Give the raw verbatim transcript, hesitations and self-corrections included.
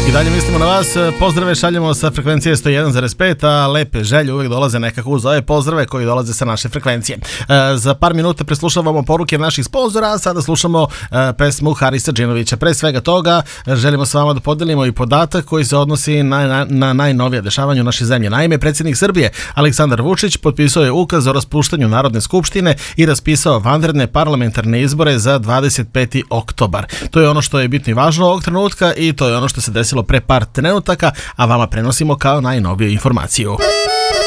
I dalje mislimo na vas, pozdrave šaljemo sa frekvencije sto jedan zarez pet, a lepe želje uvijek dolaze nekako uz ove pozdrave koji dolaze sa naše frekvencije. E, za par minuta preslušavamo poruke naših sponzora, a sada slušamo e, pesmu Harisa Džinovića. Pre svega toga želimo s vama da podelimo i podatak koji se odnosi na, na, na najnovije dešavanje u našoj zemlji. Naime, predsjednik Srbije Aleksandar Vučić potpisao je ukaz o raspuštanju Narodne skupštine i raspisao vanredne parlamentarne izbore za dvadeset peti oktobar. To je ono što je bitno i važno ovog trenutka i to je ono što se desilo pre par trenutaka, a vama prenosimo kao najnoviju informaciju.